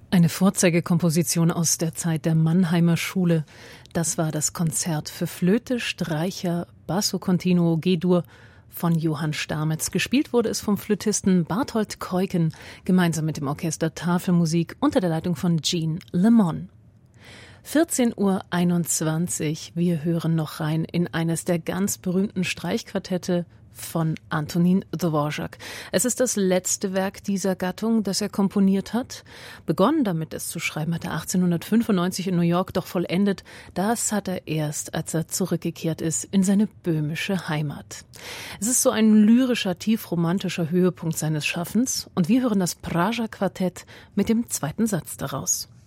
Eine Vorzeigekomposition aus der Zeit der Mannheimer Schule. Das war das Konzert für Flöte, Streicher, Basso Continuo, G-Dur von Johann Stamitz. Gespielt wurde es vom Flötisten Barthold Keuken gemeinsam mit dem Orchester Tafelmusik unter der Leitung von Jean Lemon. 14:21 Uhr. Wir hören noch rein in eines der ganz berühmten Streichquartette von Antonín Dvořák. Es ist das letzte Werk dieser Gattung, das er komponiert hat. Begonnen damit, es zu schreiben, hat er 1895 in New York, doch vollendet, das hat er erst, als er zurückgekehrt ist in seine böhmische Heimat. Es ist so ein lyrischer, tiefromantischer Höhepunkt seines Schaffens und wir hören das Prager Quartett mit dem zweiten Satz daraus.